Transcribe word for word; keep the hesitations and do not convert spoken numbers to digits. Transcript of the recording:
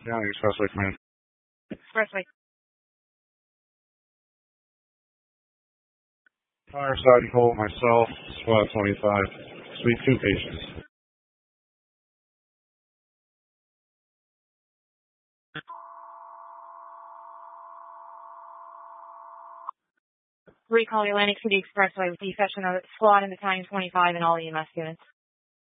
County Expressway Command. Expressway. Fireside Cole, myself, SWAT twenty-five, Suite two patients. Recall Atlantic City Expressway with the exception of SWAT and Battalion twenty-five and all E M S units.